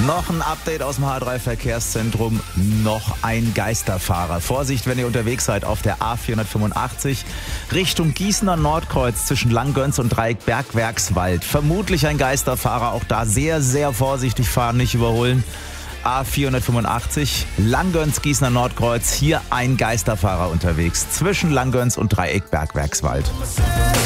Noch ein Update aus dem H3 Verkehrszentrum, noch ein Geisterfahrer. Vorsicht, wenn ihr unterwegs seid auf der A485 Richtung Gießener Nordkreuz zwischen Langgöns und Dreieck Bergwerkswald. Vermutlich ein Geisterfahrer, auch da sehr, sehr vorsichtig fahren, nicht überholen. A485 Langgöns Gießener Nordkreuz, hier ein Geisterfahrer unterwegs zwischen Langgöns und Dreieck Bergwerkswald.